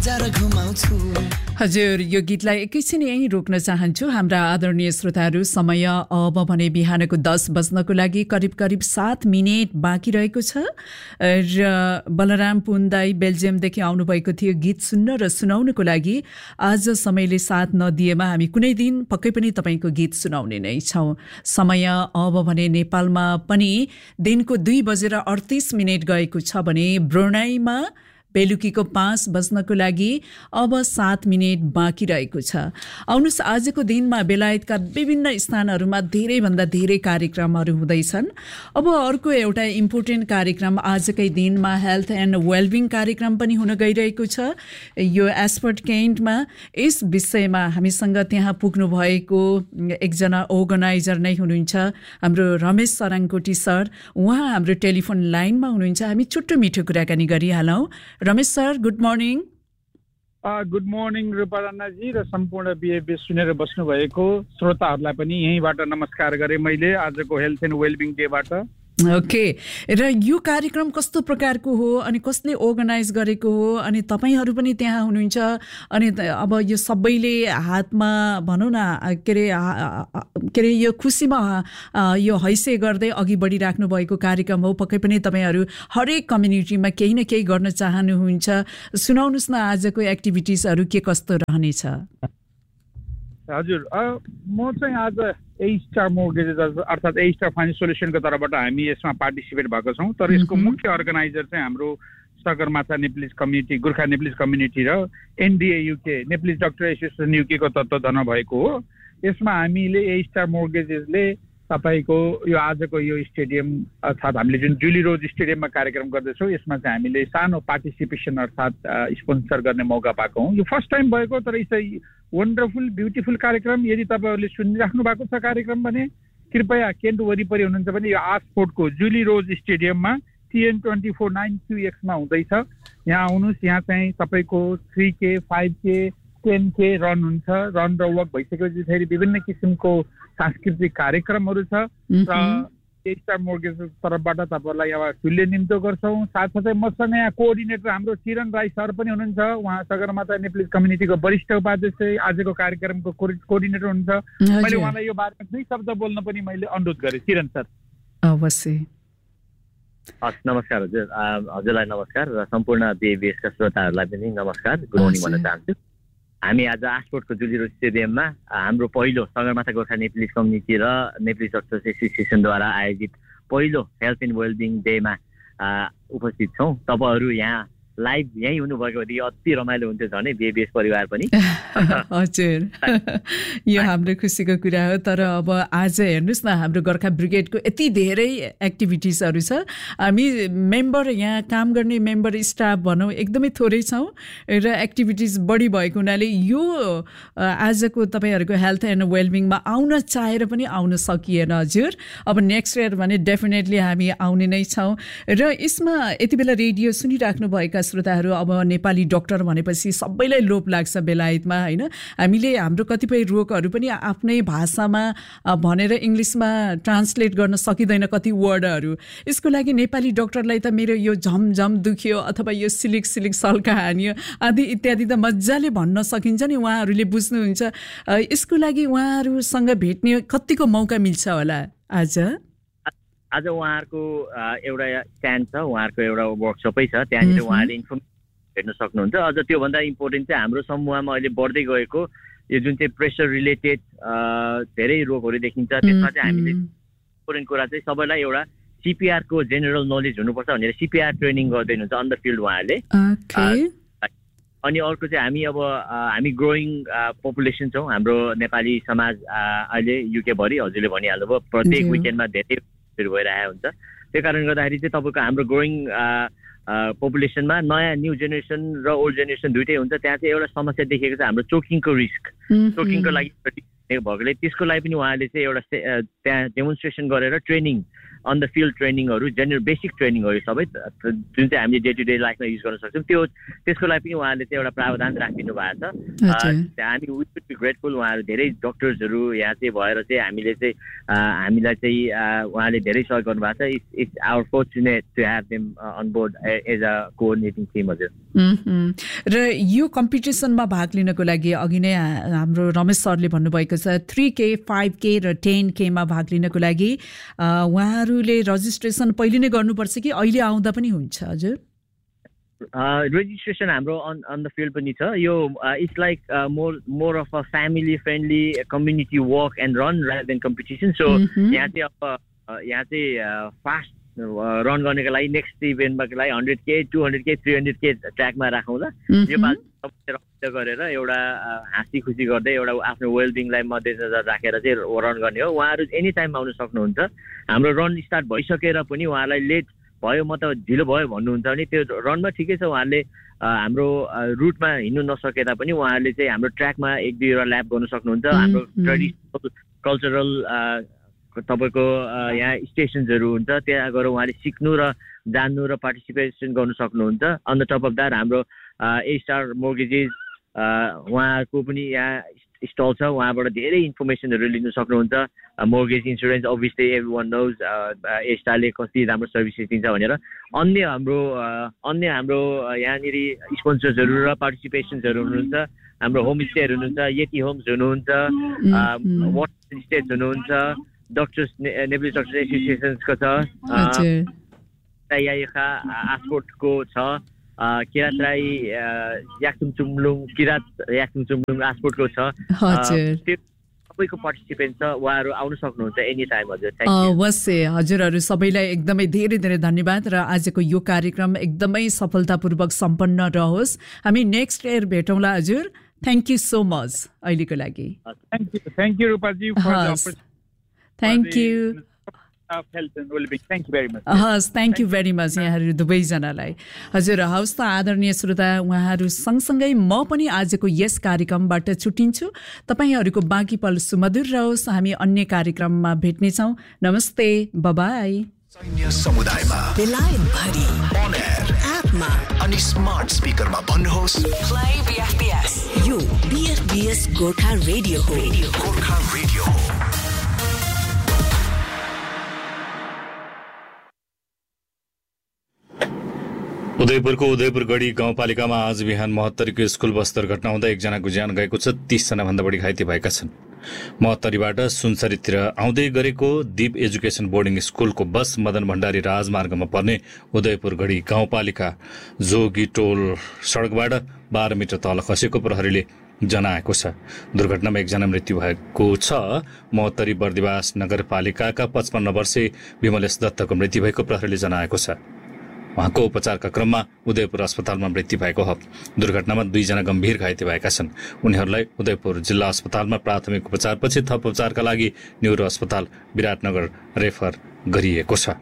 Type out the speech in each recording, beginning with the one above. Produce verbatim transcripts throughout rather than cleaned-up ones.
बजार घुमाउँछु। हजुर, यो गीतलाई एकैछिन यहीँ रोक्न चाहन्छु। हाम्रा आदरणीय श्रोताहरू, समय अब भने बिहानको दस बज्नको लागि करिब करिब सात मिनट बाँकी रहेको छ र बलराम पुन्दाई बेल्जियमदेखि आउनुभएको थियो गीत सुन्न र सुनाउनको लागि। आज समयले साथ नदिएमा हामी कुनै दिन पक्कै पनि तपाईँको गीत सुनाउने नै छौँ। समय अब भने नेपालमा पनि दिनको दुई बजेर अडतिस मिनट गएको छ भने ब्रुनाईमा बेलुकीको पाँच बज्नको लागि अब सात मिनट बाँकी रहेको छ। आउनुहोस्, आजको दिनमा बेलायतका विभिन्न स्थानहरूमा धेरैभन्दा धेरै कार्यक्रमहरू हुँदैछन्। अब अर्को एउटा इम्पोर्टेन्ट कार्यक्रम आजकै दिनमा हेल्थ एन्ड वेलबिङ कार्यक्रम पनि हुन गइरहेको छ यो एस्पर्ट केन्टमा। यस विषयमा हामीसँग त्यहाँ पुग्नु भएको एकजना अर्गनाइजर नै हुनुहुन्छ हाम्रो रमेश सराङकोटी सर। उहाँ हाम्रो टेलिफोन लाइनमा हुनुहुन्छ। हामी छुट्टो मिठो कुराकानी गरिहालौँ। Ramesh sir, good morning. Good morning रूपारानाजी र सम्पूर्ण बिएबी सुनेर बस्नुभएको श्रोताहरूलाई पनि यहीँबाट नमस्कार गरेँ मैले आजको हेल्थ एन्ड वेलबिङ डेबाट। ओके, र यो कार्यक्रम कस्तो प्रकारको हो अनि कसले अर्गनाइज गरेको हो अनि तपाईँहरू पनि त्यहाँ हुनुहुन्छ अनि अब यो सबैले हातमा भनौँ न के अरे के अरे यो खुसीमा यो हैसे गर्दै अघि बढिराख्नु भएको कार्यक्रम हो। पक्कै पनि तपाईँहरू हरेक कम्युनिटीमा केही न केही गर्न चाहनुहुन्छ। सुनाउनुहोस् न आजको एक्टिभिटिजहरू के कस्तो रहनेछ। हजुर, म चाहिँ आज ए स्टार मोर्गेजेस अर्थात् ए स्टार फाइनेन्स सोल्युसनको तर्फबाट हामी यसमा पार्टिसिपेट भएको छौँ। तर यसको मुख्य अर्गनाइजर चाहिँ हाम्रो Sagarmatha Nepalese community, Gorkha Nepalese community र NDA UK Nepalese doctor association युकेको तत्त्वावधानमा भएको हो। यसमा हामीले ए स्टार मोर्गेजेसले तपाईँको यो आजको यो स्टेडियम अर्थात् हामीले जुन जुली रोज स्टेडियममा कार्यक्रम गर्दैछौँ यसमा चाहिँ हामीले सानो पार्टिसिपेसन अर्थात् स्पोन्सर गर्ने मौका पाएको हौँ। यो फर्स्ट टाइम भएको, तर इट्स अ वन्डरफुल ब्युटिफुल कार्यक्रम। यदि तपाईँहरूले सुनिराख्नु भएको छ कार्यक्रम भने कृपया केन्ट वरिपरि हुनुहुन्छ भने यो आसपोर्टको जुली रोज स्टेडियममा TN twenty four nine Q एक्समा हुँदैछ। यहाँ आउनुहोस्। यहाँ चाहिँ तपाईँको थ्री के फाइभ के टेन के रन हुन्छ। रन र वक भइसकेपछि फेरि विभिन्न किसिमको सांस्कृतिक कार्यक्रमहरू छ र ए स्टार मोर्गेजेस तर्फबाट तपाईँहरूलाई अब तुल्य निम्तो गर्छौँ। साथसाथै मसँग यहाँ कोअर्डिनेटर हाम्रो चिरन राई सर पनि हुनुहुन्छ। उहाँ सगरमाथा नेप्लिज कम्युनिटीको वरिष्ठ उपाध्यक्ष, आजको कार्यक्रमको कोअर्डिनेटर हुनुहुन्छ। मैले उहाँलाई यो बारेमा दुई शब्द बोल्न पनि मैले अनुरोध गरेँ। चिरन सर। अवश्य। हस्, नमस्कार हजुर। हजुरलाई नमस्कार र सम्पूर्ण बिएबीएसका श्रोताहरूलाई पनि नमस्कार, गुड मर्निङ भन्न चाहन्छु। हामी आज आसपोर्टको जुली रोड स्टेडियममा हाम्रो पहिलो सगरमाथा गोर्खा नेप्लिज कम्युनिटी र नेप्लिज डक्टर्स एसोसिएसनद्वारा आयोजित पहिलो हेल्थ एन्ड वेलबिङ डेमा उपस्थित छौँ। तपाईँहरू यहाँ लाइभ यहीँ हुनुभएको भए अति रमाइलो हुन्थ्यो झनै बिएबीएस परिवार पनि। हजुर, यो हाम्रो खुसीको कुरा हो। तर अब आज हेर्नुहोस् न, हाम्रो गोर्खा ब्रिगेडको यति धेरै एक्टिभिटिजहरू छ। हामी मेम्बर यहाँ काम गर्ने मेम्बर स्टाफ भनौँ एकदमै थोरै छौँ र एक्टिभिटिज बढी भएको हुनाले यो आजको तपाईँहरूको हेल्थ एन्ड वेलबिङमा आउन चाहेर पनि आउन सकिएन। हजुर, अब नेक्स्ट इयर भने डेफिनेटली हामी आउने नै छौँ। र यसमा यति बेला रेडियो सुनिराख्नु भएका श्रोताहरू, अब नेपाली डक्टर भनेपछि सबैलाई लोभ लाग्छ बेलायतमा, होइन? हामीले हाम्रो कतिपय रोगहरू पनि आफ्नै भाषामा भनेर इङ्ग्लिसमा ट्रान्सलेट गर्न सकिँदैन कति वर्डहरू। यसको लागि नेपाली डक्टरलाई त मेरो यो झमझम दुख्यो अथवा यो सिलिक सिलिक सल्का हान्यो आदि इत्यादि त मजाले भन्न सकिन्छ नि, उहाँहरूले बुझ्नुहुन्छ। यसको लागि उहाँहरूसँग भेट्ने कतिको मौका मिल्छ होला आज? आज उहाँहरूको एउटा स्ट्यान्ड छ, उहाँहरूको एउटा वर्कसपै छ, त्यहाँनिर उहाँले इन्फर्मेसन हेर्न सक्नुहुन्छ। अझ त्योभन्दा इम्पोर्टेन्ट चाहिँ हाम्रो समूहमा अहिले बढ्दै गएको यो जुन चाहिँ प्रेसर रिलेटेड धेरै रोगहरू देखिन्छ, त्यसमा चाहिँ हामीले इम्पोर्टेन्ट कुरा चाहिँ सबैलाई एउटा सिपिआरको जेनरल नलेज हुनुपर्छ भनेर सिपिआर ट्रेनिङ गर्दै हुनुहुन्छ अन द फिल्ड उहाँहरूले। अनि अर्को चाहिँ हामी अब हामी ग्रोइङ पपुलेसन छौँ। हाम्रो नेपाली समाज अहिले युकेभरि हजुरले भनिहाल्नुभयो प्रत्येक विकेन्डमा धेरै भइरहेको हुन्छ। त्यो कारणले गर्दाखेरि चाहिँ तपाईँको हाम्रो ग्रोइङ पपुलेसनमा नयाँ न्यू जेनेरेसन र ओल्ड जेनेरेसन दुइटै हुन्छ। त्यहाँ चाहिँ एउटा समस्या देखिएको छ हाम्रो चोकिङको रिस्क। चोकिङको लागि भएकोले त्यसको लागि पनि उहाँले चाहिँ एउटा त्यहाँ डेमोन्स्ट्रेसन गरेर ट्रेनिङ अन द फिल्ड ट्रेनिङहरू, जेनरल बेसिक ट्रेनिङहरू सबै जुन चाहिँ हामीले डे टु डे लाइफमा युज गर्न सक्छौँ त्यो त्यसको लागि पनि उहाँले चाहिँ एउटा प्रावधान राखिदिनु भएको छ। हामी वी शुड बी ग्रेटफुल। उहाँहरू धेरै डक्टर्सहरू यहाँ चाहिँ भएर चाहिँ हामीले चाहिँ हामीलाई चाहिँ उहाँले धेरै सहयोग गर्नुभएको छ। It's it's our fortunate to have them on board as a coordinating team. हजुर र यो कम्पिटिसनमा भाग लिनको लागि अघि नै हाम्रो रमेश सरले भन्नुभएको छ थ्री के फाइभ के र टेन केमा भाग लिनको लागि उहाँहरूले रजिस्ट्रेसन पहिले नै गर्नुपर्छ कि अहिले आउँदा पनि हुन्छ? हजुर, रेजिस्ट्रेसन हाम्रो अन अन द फिल्ड पनि छ। यो it's like more more of a family friendly community walk and run rather than competition. So यहाँ चाहिँ अब यहाँ चाहिँ फास्ट रन गर्नेको लागि नेक्स्ट इभेन्टमाको लागि हन्ड्रेड के टू हन्ड्रेड के थ्री हन्ड्रेड के ट्र्याकमा राखौँला। यो पालि रमाइलो गरेर एउटा हाँसी खुसी गर्दै एउटा आफ्नो वेलबिङलाई मध्यनजर राखेर चाहिँ रन गर्ने हो। उहाँहरू एनी टाइम आउन सक्नुहुन्छ। हाम्रो रन स्टार्ट भइसकेर पनि उहाँलाई लेट भयो म त ढिलो भयो भन्नुहुन्छ भने त्यो रनमा ठिकै छ, उहाँहरूले हाम्रो रुटमा हिँड्नु नसके तापनि उहाँहरूले चाहिँ हाम्रो ट्र्याकमा एक दुईवटा ल्याप गर्नु सक्नुहुन्छ। हाम्रो ट्रेडिसनल कल्चरल तपाईँको यहाँ स्टेसन्सहरू हुन्छ, त्यहाँ गएर उहाँले सिक्नु र जान्नु र पार्टिसिपेसन गर्नु सक्नुहुन्छ। On the top of that हाम्रो ए स्टार मोर्गेजेस उहाँको पनि यहाँ स्टल छ, उहाँबाट धेरै इन्फर्मेसनहरू लिनु सक्नुहुन्छ। Mortgage insurance obviously every one knows ए स्टारले कति राम्रो सर्भिसेस दिन्छ भनेर। अन्य हाम्रो अन्य हाम्रो यहाँनिर स्पोन्सर्सहरू र पार्टिसिपेसन्सहरू हुनुहुन्छ। हाम्रो होमस्टेहरू हुनुहुन्छ, येटी होम्स हुनुहुन्छ, वाटर स्टेट्स हुनुहुन्छ, डक्टर्स नेभली डक्टर्स एसोसिएसन्सको छ, आस्पोर्टको छ, किरात राई याक्थुङ चुम्लुङ किरात याक्थुङ चुम्लुङ आस्पोर्टको छ। त्यो सबैको पार्टिसिपेन्ट छ, उहाँहरू आउन सक्नुहुन्छ एनी टाइम। हजुर, अवश्य। हजुरहरू सबैलाई एकदमै धेरै धेरै धन्यवाद र आजको यो कार्यक्रम एकदमै सफलतापूर्वक सम्पन्न रहोस्। हामी नेक्स्ट इयर भेटौँला हजुर। थ्याङ्क यू सो मच अहिलेको लागि। Thank you thank you रूपाजी for the opportunity. Thank you of health and well-being. Thank you very much. हस्, थ्याङ्क यू भेरी मच यहाँहरू दुवैजनालाई। हजुर, हवस् त आदरणीय श्रोता, उहाँहरू सँगसँगै म पनि आजको यस कार्यक्रमबाट छुट्टिन्छु। तपाईँहरूको बाँकी पल सुमधुर रहोस्। हामी अन्य कार्यक्रममा भेट्नेछौँ। नमस्ते, बाई। सैन्य समुदायमा बेलायतभरि अन एयर एपमा अनि स्मार्ट स्पिकरमा भन्नुहोस् प्ले बीएफपीएस। यो बीएफपीएस गोर्खा रेडियो हो। गोर्खा रेडियो हो। उदयपुरको उदयपुरगढी गाउँपालिकामा आज बिहान महत्तरीको स्कुल बस दुर्घटना हुँदा एकजनाको ज्यान गएको छ। तीसजना भन्दा बढी घाइते भएका छन्। महत्तरीबाट सुनसरीतिर आउँदै गरेको दीप एजुकेसन बोर्डिङ स्कुलको बस मदन भण्डारी राजमार्गमा पर्ने उदयपुरगढी गाउँपालिका जोगी टोल सडकबाट बाह्र मिटर तल खसेको प्रहरीले जनाएको छ। दुर्घटनामा एकजना मृत्यु भएको छ। महत्तरी बर्दिवास नगरपालिकाका पचपन्न वर्षीय विमलेश दत्तको मृत्यु भएको प्रहरीले जनाएको छ। उहाँको उपचारका क्रममा उदयपुर अस्पतालमा मृत्यु भएको हो। दुर्घटनामा दुईजना गम्भीर घाइते भएका छन्। उनीहरूलाई उदयपुर जिल्ला अस्पतालमा प्राथमिक उपचारपछि थप उपचारका लागि न्युरो अस्पताल विराटनगर रेफर गरिएको छ।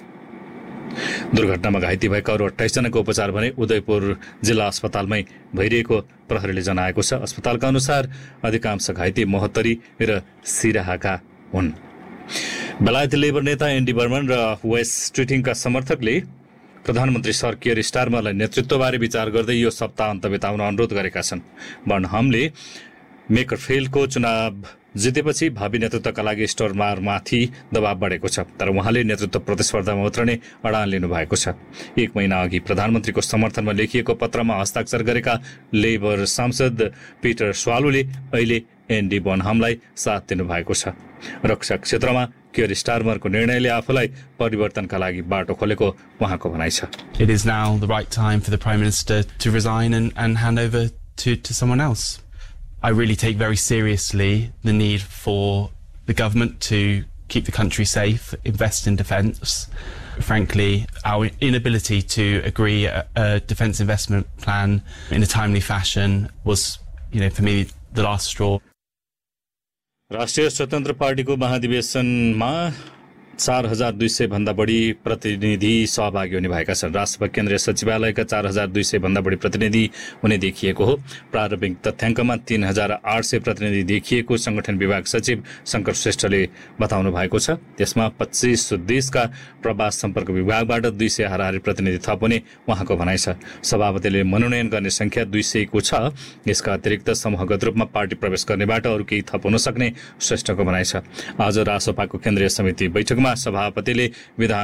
दुर्घटनामा घाइते भएका अरू अट्ठाइस जनाको उपचार भने उदयपुर जिल्ला अस्पतालमै भइरहेको प्रहरीले जनाएको छ। अस्पतालका अनुसार अधिकांश घाइते मोहत्तरी र सिराहाका हुन्। बेलायती लेबर नेता एन्डी बर्मन र वेस्ट स्ट्रिटिङका समर्थकले प्रधानमन्त्री सर कियर स्टारमरलाई नेतृत्वबारे विचार गर्दै यो सप्ताहन्त बिताउन अनुरोध गरेका छन्। बर्नहमले मेकरफिल्डको चुनाव जितेपछि भावी नेतृत्वका लागि स्टोरमारमाथि दबाव बढेको छ, तर उहाँले नेतृत्व प्रतिस्पर्धामा उत्रने अडान लिनु भएको छ। एक महिना अघि प्रधानमन्त्रीको समर्थनमा लेखिएको पत्रमा हस्ताक्षर गरेका लेबर सांसद पिटर स्वालुले अहिले एन्डी बर्नहमलाई साथ दिनुभएको छ। रक्षा क्षेत्रमा कियर स्टारमरको निर्णयले आफूलाई परिवर्तनका लागि बाटो खोलेको उहाँको भनाइ छ। It is now the right time for the Prime Minister to resign and, and hand over to, to someone else. I really take very seriously the need for the government to keep the country safe, invest in defence. Frankly, our inability to agree a, a defence investment plan in a timely fashion was, you know, for me, the last straw. राष्ट्रिय स्वतन्त्र पार्टीको महाधिवेशनमा चार हजार दुई सय भन्दा बढी प्रतिनिधि सहभागी हुने भएका छन्। राष्ट्रपति केन्द्रीय सचिवालयका चार हजार दुई सय भन्दा बढी प्रतिनिधि हुने देखिएको हो। प्रारम्भिक तथ्याङ्कमा तीन हजार आठ सय प्रतिनिधि देखिएको संगठन विभाग सचिव शङ्कर श्रेष्ठले बताउनु भएको छ। त्यसमा पच्चीस देशका प्रवास सम्पर्क विभागबाट दुई सय हाराहारी प्रतिनिधि थप हुने उहाँको भनाइ छ। सभापतिले मनोनयन गर्ने संख्या दुई सयको छ। यसका अतिरिक्त समूहगत रूपमा पार्टी प्रवेश गर्नेबाट अरू केही थप हुन सक्ने श्रेष्ठको भनाइ छ। आज रासपाको केन्द्रीय समिति बैठकमा सभापतिले विधान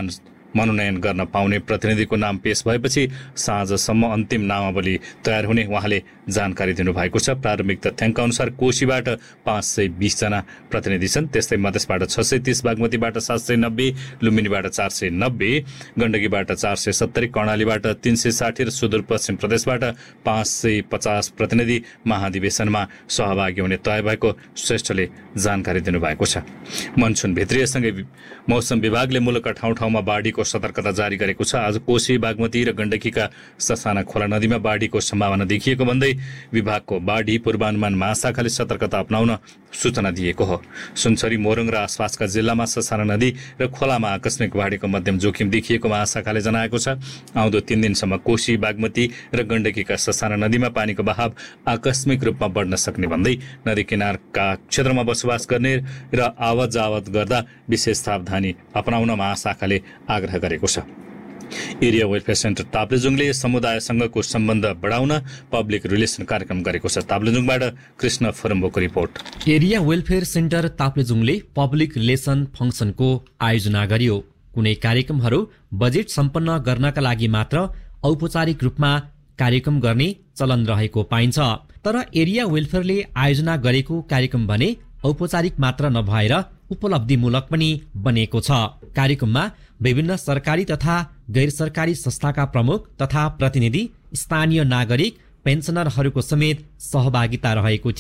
मनोनयन गर्न पाउने प्रतिनिधिको नाम पेश भएपछि साँझसम्म अन्तिम नामावली तयार हुने उहाँले जानकारी दिनुभएको छ। प्रारम्भिक तथ्याङ्क अनुसार कोशीबाट पाँच सय बिसजना प्रतिनिधि छन्। त्यस्तै मधेसबाट छ सय तीस, बागमतीबाट सात सय नब्बे, लुम्बिनीबाट चार सय नब्बे, गण्डकीबाट चार सय सत्तरी, कर्णालीबाट तीन सय साठी र सुदूरपश्चिम प्रदेशबाट पाँच सय पचास प्रतिनिधि महाधिवेशनमा सहभागी हुने तय भएको श्रेष्ठले जानकारी दिनुभएको छ। मनसुन भित्रिएसँगै मौसम विभागले मुलुकका ठाउँ ठाउँमा बाढीको सतर्कता जारी गरेको छ। आज कोशी, बागमती र गण्डकीका ससाना खोला नदीमा बाढीको सम्भावना देखिएको भन्दै विभागको बाढी पूर्वानुमान महाशाखाले सतर्कता अपनाउन सूचना दिएको हो। सुनसरी, मोरङ र आसपासका जिल्लामा ससाना नदी र खोलामा आकस्मिक बाढीको मध्यम जोखिम देखिएको महाशाखाले जनाएको छ। आउँदो तीन दिनसम्म कोशी, बागमती र गण्डकीका ससाना नदीमा पानीको बहाव आकस्मिक रूपमा बढ्न सक्ने भन्दै नदी किनारका क्षेत्रमा बसोबास गर्ने र आवत जावत गर्दा विशेष सावधानी अपनाउन महाशाखाले आग्रह गरेको छ। एरिया वेलफेयर सेन्टर ताप्लेजुङले समुदायसँगको सम्बन्ध बढाउन पब्लिक रिलेसन कार्यक्रम गरेको छ। ताप्लेजुङबाट Krishna फरम्बोको report. Area welfare centre ताप्लेजुङले public relation फंक्सनको आयोजना गर्यो। कुनै कार्यक्रमहरू बजेट सम्पन्न गर्नका लागि मात्र औपचारिक रूपमा कार्यक्रम गर्ने चलन रहेको पाइन्छ। तर एरिया वेलफेयरले आयोजना गरेको कार्यक्रम भने औपचारिक मात्र नभएर उपलब्धिमूलक पनि बनेको छ। कार्यक्रममा विभिन्न सरकारी तथा गैर सरकारी संस्थाका प्रमुख तथा प्रतिनिधि, स्थानीय नागरिक, पेन्सनरहरूको समेत सहभागिता रहेको